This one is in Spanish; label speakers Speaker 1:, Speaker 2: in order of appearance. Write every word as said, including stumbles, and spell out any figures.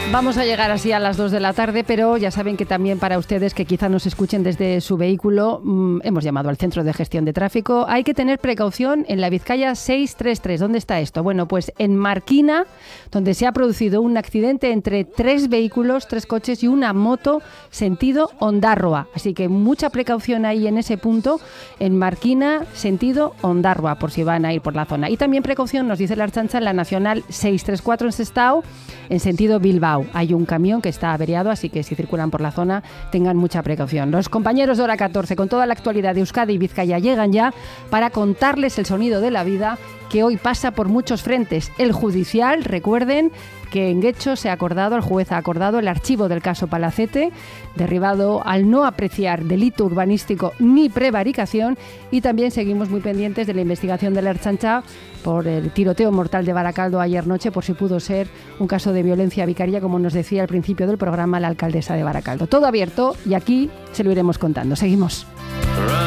Speaker 1: Vamos a llegar así a las dos de la tarde, pero ya saben que también para ustedes que quizá nos escuchen desde su vehículo, mmm, hemos llamado al Centro de Gestión de Tráfico. Hay que tener precaución en la Vizcaya seiscientos treinta y tres. ¿Dónde está esto? Bueno, pues en Marquina, donde se ha producido un accidente entre tres vehículos, tres coches y una moto, sentido Ondarroa. Así que mucha precaución ahí en ese punto, en Marquina, sentido Ondarroa, por si van a ir por la zona. Y también precaución, nos dice la Ertzaintza, en la Nacional seiscientos treinta y cuatro en Sestao, en sentido Bilbao. Hay un camión que está averiado, así que si circulan por la zona tengan mucha precaución. Los compañeros de Hora catorce con toda la actualidad de Euskadi y Vizcaya llegan ya para contarles el sonido de la vida, que hoy pasa por muchos frentes. El judicial, recuerden que en Guecho se ha acordado, el juez ha acordado el archivo del caso Palacete, derribado al no apreciar delito urbanístico ni prevaricación, y también seguimos muy pendientes de la investigación de la Ertzaintza por el tiroteo mortal de Baracaldo ayer noche, por si pudo ser un caso de violencia vicaria, como nos decía al principio del programa la alcaldesa de Baracaldo. Todo abierto y aquí se lo iremos contando. Seguimos.